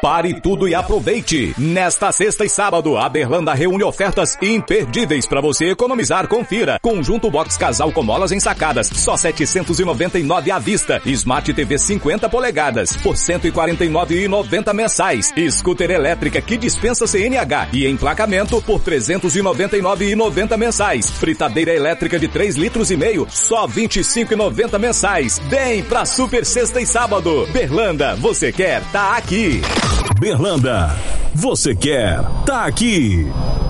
Pare tudo e aproveite. Nesta sexta e sábado, a Berlanda reúne ofertas imperdíveis para você economizar. Confira. Conjunto box casal com molas ensacadas, só R$ 799 à vista. Smart TV 50 polegadas, por R$ 149,90 mensais. Scooter elétrica que dispensa CNH e emplacamento por R$ 399,90 mensais. Fritadeira elétrica de 3,5 litros, só R$ 25,90 mensais. Vem pra Super Sexta e Sábado. Berlanda, você quer, tá aqui. Berlanda, você quer, tá aqui.